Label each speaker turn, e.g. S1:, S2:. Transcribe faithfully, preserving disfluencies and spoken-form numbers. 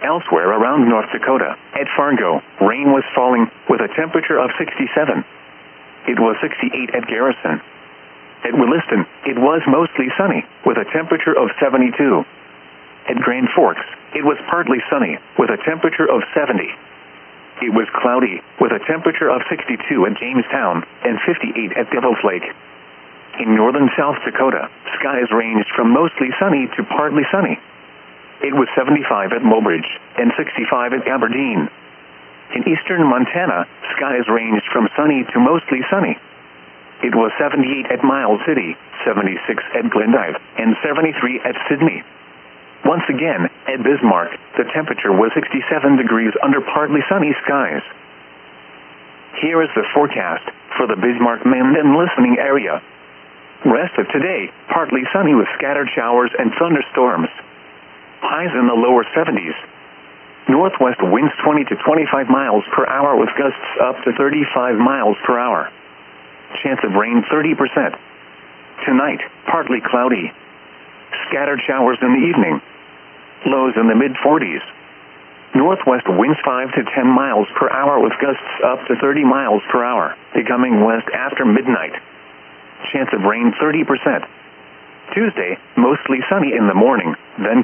S1: Elsewhere around North Dakota, at Fargo, rain was falling with a temperature of sixty-seven. It was sixty-eight at Garrison. At Williston, it was mostly sunny with a temperature of seventy-two. At Grand Forks, it was partly sunny with a temperature of seventy. It was cloudy with a temperature of sixty-two at Jamestown and fifty-eight at Devil's Lake. In northern South Dakota, skies ranged from mostly sunny to partly sunny. It was seventy-five at Mobridge and sixty-five at Aberdeen. In eastern Montana, skies ranged from sunny to mostly sunny. It was seventy-eight at Miles City, seventy-six at Glendive, and seventy-three at Sidney. Once again, at Bismarck, the temperature was sixty-seven degrees under partly sunny skies. Here is the forecast for the Bismarck-Minden listening area. Rest of today, partly sunny with scattered showers and thunderstorms. Highs in the lower seventies. Northwest winds twenty to twenty-five miles per hour with gusts up to thirty-five miles per hour. Chance of rain thirty percent. Tonight, partly cloudy. Scattered showers in the evening. Lows in the mid forties. Northwest winds five to ten miles per hour with gusts up to thirty miles per hour, becoming west after midnight. Chance of rain thirty percent. Tuesday, mostly sunny in the morning, then